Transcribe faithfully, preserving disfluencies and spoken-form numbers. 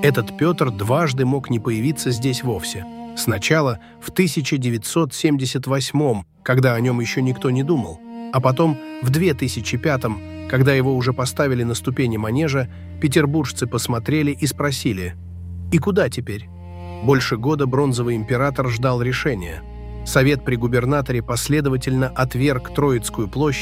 Этот Петр дважды мог не появиться здесь вовсе. Сначала в тысяча девятьсот семьдесят восьмом, когда о нем еще никто не думал, а потом в две тысячи пятом, когда его уже поставили на ступени манежа, петербуржцы посмотрели и спросили: «И куда теперь?» Больше года бронзовый император ждал решения. Совет при губернаторе последовательно отверг Троицкую площадь